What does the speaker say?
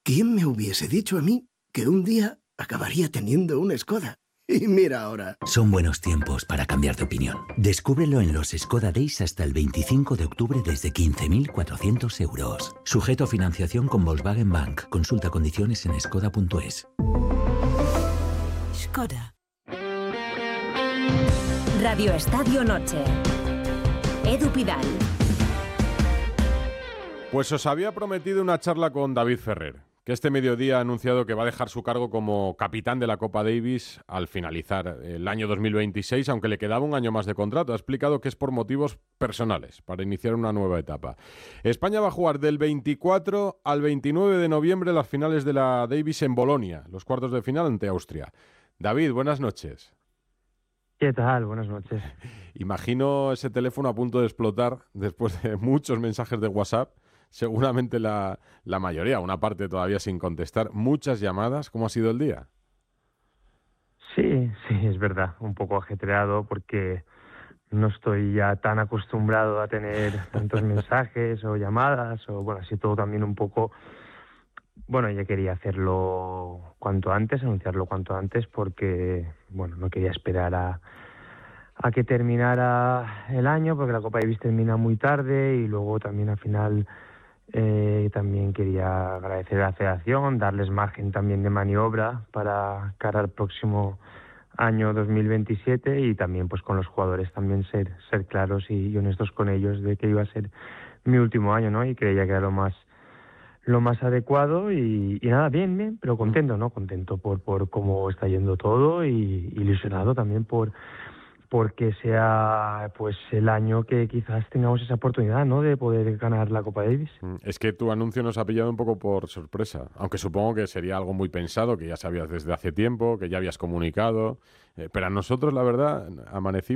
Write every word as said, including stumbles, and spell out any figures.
¿Quién me hubiese dicho a mí que un día acabaría teniendo una Skoda? Y mira ahora. Son buenos tiempos para cambiar de opinión. Descúbrelo en los Skoda Days hasta el veinticinco de octubre desde quince mil cuatrocientos euros. Sujeto a financiación con Volkswagen Bank. Consulta condiciones en skoda punto es. Skoda. Radio Estadio Noche. Edu Pidal. Pues os había prometido una charla con David Ferrer, que este mediodía ha anunciado que va a dejar su cargo como capitán de la Copa Davis al finalizar el año dos mil veintiséis, aunque le quedaba un año más de contrato. Ha explicado que es por motivos personales, para iniciar una nueva etapa. España va a jugar del veinticuatro al veintinueve de noviembre las finales de la Davis en Bolonia, los cuartos de final ante Austria. David, buenas noches. ¿Qué tal? Buenas noches. Imagino ese teléfono a punto de explotar después de muchos mensajes de WhatsApp. Seguramente la, la mayoría, una parte todavía sin contestar. Muchas llamadas. ¿Cómo ha sido el día? Sí, sí, es verdad. Un poco ajetreado porque no estoy ya tan acostumbrado a tener tantos mensajes o llamadas. O bueno, así todo también un poco... Bueno, ya quería hacerlo cuanto antes, anunciarlo cuanto antes porque, bueno, no quería esperar a... a que terminara el año, porque la Copa Davis termina muy tarde y luego también al final eh, también quería agradecer a la federación, darles margen también de maniobra para cara al próximo año dos mil veintisiete y también pues con los jugadores también ser ser claros y, y honestos con ellos de que iba a ser mi último año, ¿no? Y creía que era lo más lo más adecuado y, y nada, bien, bien, pero contento, ¿no? Contento por por cómo está yendo todo y ilusionado también por porque sea pues el año que quizás tengamos esa oportunidad, ¿no?, de poder ganar la Copa Davis. Es que tu anuncio nos ha pillado un poco por sorpresa, aunque supongo que sería algo muy pensado, que ya sabías desde hace tiempo, que ya habías comunicado, eh, pero a nosotros, la verdad, amanecimos